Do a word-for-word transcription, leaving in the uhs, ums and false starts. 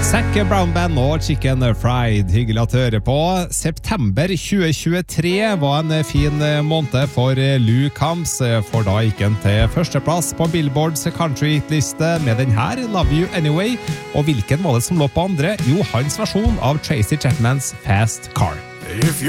Zac Brown Band og Chicken Fried, hyggelig at du hører på. September tjue tjuetre var en fin måned for Luke Combs, for da gikk han til førsteplass på Billboards country-liste med den her, Love You Anyway. Og hvilken var det som lå på andre? Jo, hans versjon av Tracy Chapmans Fast Car. If